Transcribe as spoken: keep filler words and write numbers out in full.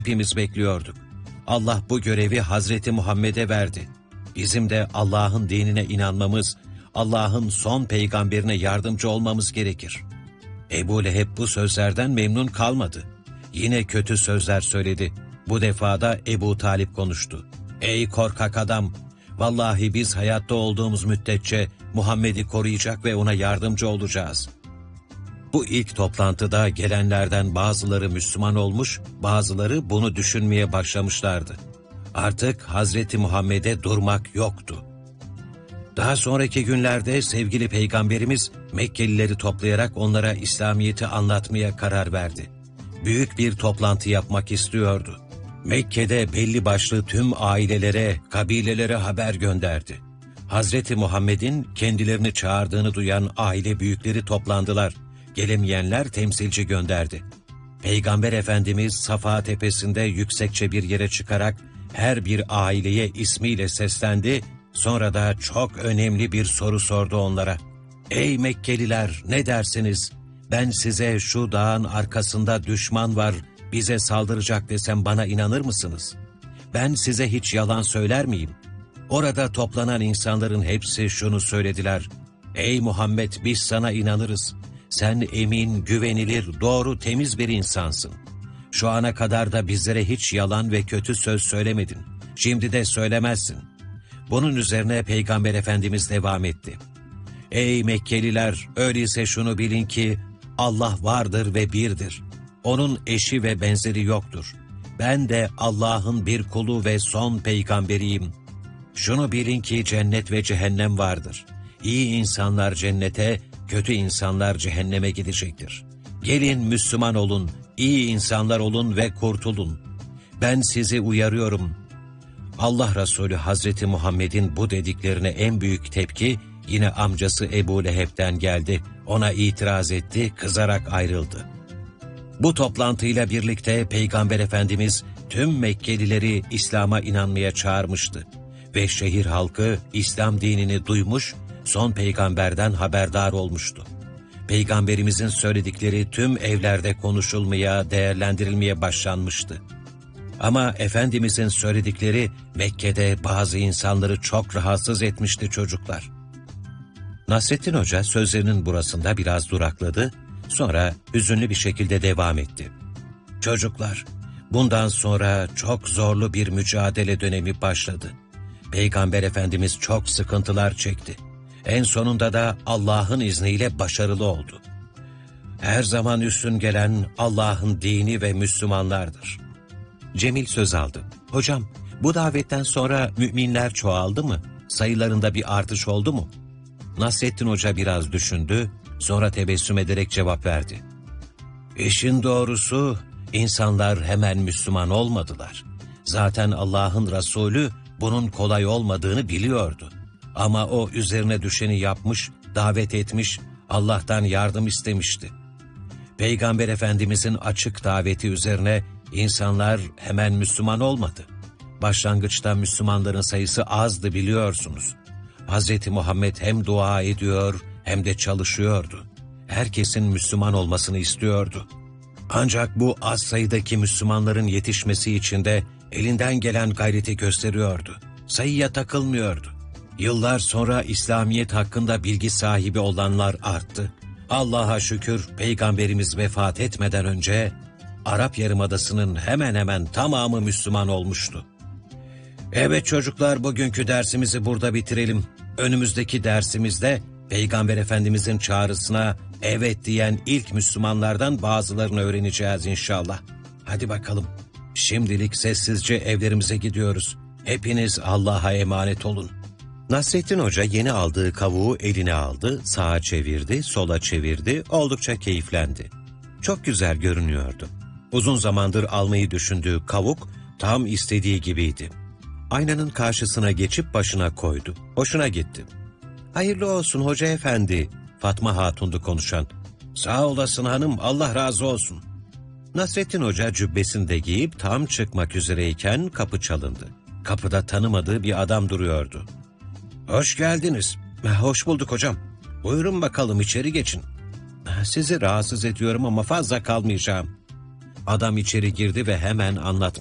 hepimiz bekliyorduk. Allah bu görevi Hazreti Muhammed'e verdi. Bizim de Allah'ın dinine inanmamız, Allah'ın son peygamberine yardımcı olmamız gerekir. Ebu Leheb bu sözlerden memnun kalmadı. Yine kötü sözler söyledi. Bu defa da Ebu Talip konuştu. Ey korkak adam! Vallahi biz hayatta olduğumuz müddetçe Muhammed'i koruyacak ve ona yardımcı olacağız. Bu ilk toplantıda gelenlerden bazıları Müslüman olmuş, bazıları bunu düşünmeye başlamışlardı. Artık Hazreti Muhammed'e durmak yoktu. Daha sonraki günlerde sevgili Peygamberimiz Mekkelileri toplayarak onlara İslamiyet'i anlatmaya karar verdi. Büyük bir toplantı yapmak istiyordu. Mekke'de belli başlı tüm ailelere, kabilelere haber gönderdi. Hazreti Muhammed'in kendilerini çağırdığını duyan aile büyükleri toplandılar. Gelemeyenler temsilci gönderdi. Peygamber Efendimiz Safa tepesinde yüksekçe bir yere çıkarak her bir aileye ismiyle seslendi, sonra da çok önemli bir soru sordu onlara. Ey Mekkeliler, ne dersiniz? Ben size şu dağın arkasında düşman var, bize saldıracak desem bana inanır mısınız? Ben size hiç yalan söyler miyim? Orada toplanan insanların hepsi şunu söylediler. Ey Muhammed, biz sana inanırız. Sen emin, güvenilir, doğru, temiz bir insansın. Şu ana kadar da bizlere hiç yalan ve kötü söz söylemedin. Şimdi de söylemezsin. Bunun üzerine Peygamber Efendimiz devam etti. Ey Mekkeliler, öyleyse şunu bilin ki Allah vardır ve birdir. Onun eşi ve benzeri yoktur. Ben de Allah'ın bir kulu ve son peygamberiyim. Şunu bilin ki cennet ve cehennem vardır. İyi insanlar cennete, kötü insanlar cehenneme gidecektir. Gelin Müslüman olun, iyi insanlar olun ve kurtulun. Ben sizi uyarıyorum. Allah Resulü Hazreti Muhammed'in bu dediklerine en büyük tepki yine amcası Ebu Leheb'den geldi. Ona itiraz etti, kızarak ayrıldı. Bu toplantıyla birlikte Peygamber Efendimiz tüm Mekkelileri İslam'a inanmaya çağırmıştı. Ve şehir halkı İslam dinini duymuş, son peygamberden haberdar olmuştu. Peygamberimizin söyledikleri tüm evlerde konuşulmaya, değerlendirilmeye başlanmıştı. Ama Efendimizin söyledikleri Mekke'de bazı insanları çok rahatsız etmişti çocuklar. Nasrettin Hoca sözlerinin burasında biraz durakladı, sonra hüzünlü bir şekilde devam etti. Çocuklar, bundan sonra çok zorlu bir mücadele dönemi başladı. Peygamber Efendimiz çok sıkıntılar çekti. En sonunda da Allah'ın izniyle başarılı oldu. Her zaman üstün gelen Allah'ın dini ve Müslümanlardır. Cemil söz aldı. Hocam, bu davetten sonra müminler çoğaldı mı? Sayılarında bir artış oldu mu? Nasrettin Hoca biraz düşündü, sonra tebessüm ederek cevap verdi. İşin doğrusu, insanlar hemen Müslüman olmadılar. Zaten Allah'ın Resulü bunun kolay olmadığını biliyordu. Ama o üzerine düşeni yapmış, davet etmiş, Allah'tan yardım istemişti. Peygamber Efendimizin açık daveti üzerine insanlar hemen Müslüman olmadı. Başlangıçta Müslümanların sayısı azdı biliyorsunuz. Hazreti Muhammed hem dua ediyor hem de çalışıyordu. Herkesin Müslüman olmasını istiyordu. Ancak bu az sayıdaki Müslümanların yetişmesi için de elinden gelen gayreti gösteriyordu. Sayıya takılmıyordu. Yıllar sonra İslamiyet hakkında bilgi sahibi olanlar arttı. Allah'a şükür Peygamberimiz vefat etmeden önce Arap Yarımadası'nın hemen hemen tamamı Müslüman olmuştu. Evet çocuklar, bugünkü dersimizi burada bitirelim. Önümüzdeki dersimizde Peygamber Efendimizin çağrısına evet diyen ilk Müslümanlardan bazılarını öğreneceğiz inşallah. Hadi bakalım. Şimdilik sessizce evlerimize gidiyoruz. Hepiniz Allah'a emanet olun. Nasrettin Hoca yeni aldığı kavuğu eline aldı, sağa çevirdi, sola çevirdi, oldukça keyiflendi. Çok güzel görünüyordu. Uzun zamandır almayı düşündüğü kavuk tam istediği gibiydi. Aynanın karşısına geçip başına koydu. Hoşuna gitti. Hayırlı olsun hoca efendi, Fatma Hatun'du konuşan. Sağ olasın hanım, Allah razı olsun. Nasrettin Hoca cübbesini de giyip tam çıkmak üzereyken kapı çalındı. Kapıda tanımadığı bir adam duruyordu. Hoş geldiniz. Hoş bulduk hocam. Buyurun bakalım, içeri geçin. Sizi rahatsız ediyorum ama fazla kalmayacağım. Adam içeri girdi ve hemen anlatmaya